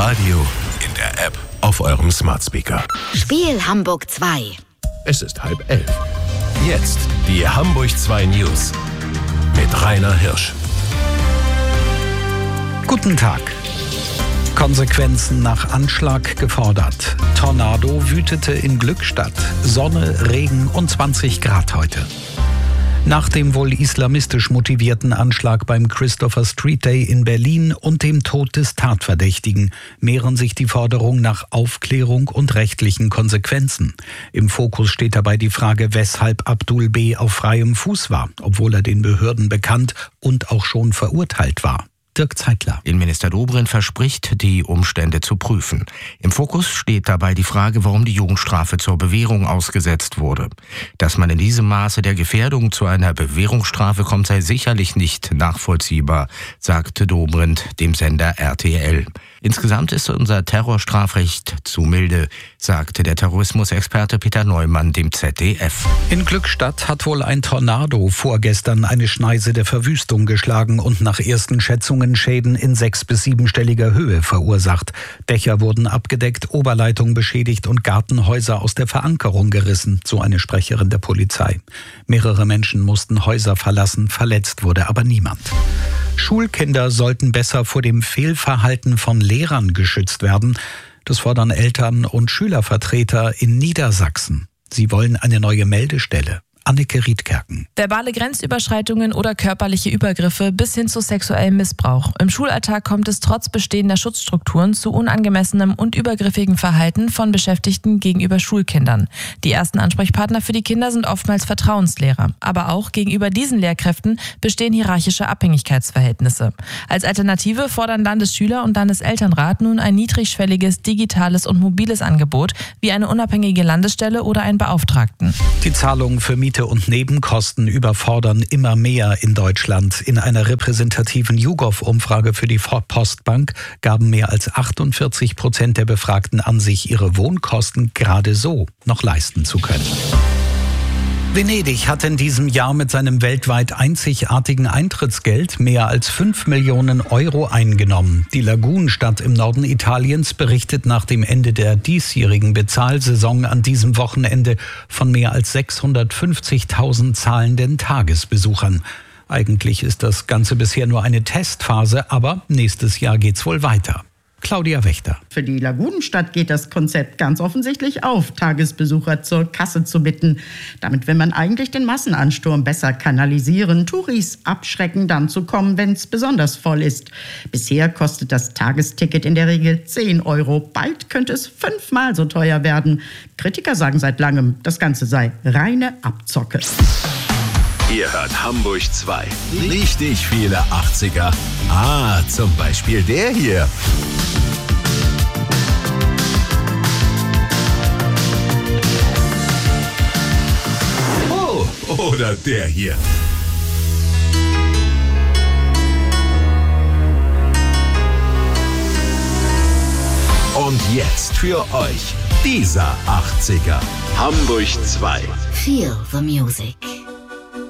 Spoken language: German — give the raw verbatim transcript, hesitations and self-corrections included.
Radio, in der App, auf eurem Smart Speaker. Spiel Hamburg zwei. Es ist halb elf. Jetzt die Hamburg zwei News mit Rainer Hirsch. Guten Tag. Konsequenzen nach Anschlag gefordert. Tornado wütete in Glückstadt. Sonne, Regen und zwanzig Grad heute. Nach dem wohl islamistisch motivierten Anschlag beim Christopher Street Day in Berlin und dem Tod des Tatverdächtigen mehren sich die Forderungen nach Aufklärung und rechtlichen Konsequenzen. Im Fokus steht dabei die Frage, weshalb Abdul B. auf freiem Fuß war, obwohl er den Behörden bekannt und auch schon verurteilt war. Dirk Zeitler. Innenminister Dobrindt verspricht, die Umstände zu prüfen. Im Fokus steht dabei die Frage, warum die Jugendstrafe zur Bewährung ausgesetzt wurde. Dass man in diesem Maße der Gefährdung zu einer Bewährungsstrafe kommt, sei sicherlich nicht nachvollziehbar, sagte Dobrindt dem Sender R T L. Insgesamt ist unser Terrorstrafrecht zu milde, sagte der Terrorismusexperte Peter Neumann dem Z D F. In Glückstadt hat wohl ein Tornado vorgestern eine Schneise der Verwüstung geschlagen und nach ersten Schätzungen Schäden in sechs- bis siebenstelliger Höhe verursacht. Dächer wurden abgedeckt, Oberleitungen beschädigt und Gartenhäuser aus der Verankerung gerissen, so eine Sprecherin der Polizei. Mehrere Menschen mussten Häuser verlassen, verletzt wurde aber niemand. Schulkinder sollten besser vor dem Fehlverhalten von Lehrern geschützt werden. Das fordern Eltern und Schülervertreter in Niedersachsen. Sie wollen eine neue Meldestelle. Anneke Riedkerken. Verbale Grenzüberschreitungen oder körperliche Übergriffe bis hin zu sexuellem Missbrauch. Im Schulalltag kommt es trotz bestehender Schutzstrukturen zu unangemessenem und übergriffigen Verhalten von Beschäftigten gegenüber Schulkindern. Die ersten Ansprechpartner für die Kinder sind oftmals Vertrauenslehrer. Aber auch gegenüber diesen Lehrkräften bestehen hierarchische Abhängigkeitsverhältnisse. Als Alternative fordern Landesschüler- und Landeselternrat nun ein niedrigschwelliges, digitales und mobiles Angebot wie eine unabhängige Landesstelle oder einen Beauftragten. Die Zahlungen für Miete und Nebenkosten überfordern immer mehr in Deutschland. In einer repräsentativen YouGov-Umfrage für die Postbank gaben mehr als achtundvierzig Prozent der Befragten an, sich ihre Wohnkosten gerade so noch leisten zu können. Venedig hat in diesem Jahr mit seinem weltweit einzigartigen Eintrittsgeld mehr als fünf Millionen Euro eingenommen. Die Lagunenstadt im Norden Italiens berichtet nach dem Ende der diesjährigen Bezahlsaison an diesem Wochenende von mehr als sechshundertfünfzigtausend zahlenden Tagesbesuchern. Eigentlich ist das Ganze bisher nur eine Testphase, aber nächstes Jahr geht's wohl weiter. Claudia Wächter. Für die Lagunenstadt geht das Konzept ganz offensichtlich auf, Tagesbesucher zur Kasse zu bitten. Damit will man eigentlich den Massenansturm besser kanalisieren, Touris abschrecken, dann zu kommen, wenn es besonders voll ist. Bisher kostet das Tagesticket in der Regel zehn Euro. Bald könnte es fünfmal so teuer werden. Kritiker sagen seit langem, das Ganze sei reine Abzocke. Ihr hört Hamburg zwei. Richtig viele achtziger. Ah, zum Beispiel der hier. Oh, oder der hier. Und jetzt für euch dieser achtziger. Hamburg zwei. Feel the music.